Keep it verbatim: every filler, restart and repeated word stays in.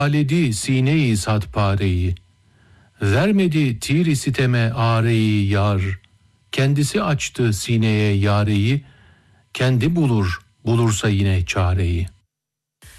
aledi sine-i sadpareyi. Vermedi tir-i siteme areyi yar. Kendisi açtı sineye yareyi. Kendi bulur, bulursa yine çareyi.